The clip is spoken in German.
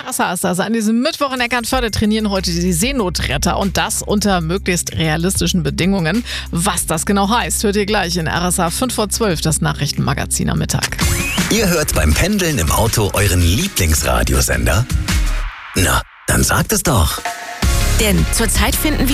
Wasser ist das. An diesem Mittwoch in Eckernförde trainieren heute die Seenotretter und das unter möglichst realistischen Bedingungen. Was das genau heißt, hört ihr gleich in RSA 5 vor 12, das Nachrichtenmagazin am Mittag. Ihr hört beim Pendeln im Auto euren Lieblingsradiosender? Na, dann sagt es doch. Denn zurzeit finden wir